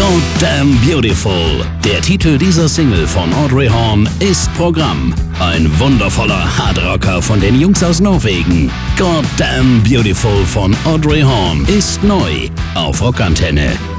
Goddamn Beautiful. Der Titel dieser Single von Audrey Horne ist Programm. Ein wundervoller Hardrocker von den Jungs aus Norwegen. Goddamn Beautiful von Audrey Horne ist neu auf Rockantenne.